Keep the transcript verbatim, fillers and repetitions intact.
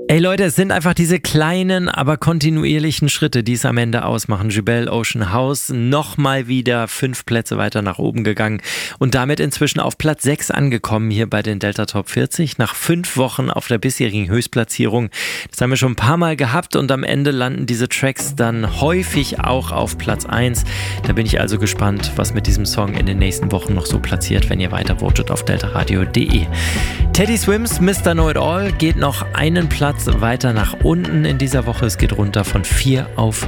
Ey Leute, es sind einfach diese kleinen, aber kontinuierlichen Schritte, die es am Ende ausmachen. Jubel Ocean House nochmal wieder fünf Plätze weiter nach oben gegangen und damit inzwischen auf Platz sechs angekommen hier bei den Delta Top vierzig. Nach fünf Wochen auf der bisherigen Höchstplatzierung. Das haben wir schon ein paar Mal gehabt und am Ende landen diese Tracks dann häufig auch auf Platz eins. Da bin ich also gespannt, was mit diesem Song in den nächsten Wochen noch so platziert, wenn ihr weiter votet auf deltaradio punkt de. Teddy Swims Mister Know It All geht noch einen Platz weiter nach unten in dieser Woche. Es geht runter von vier auf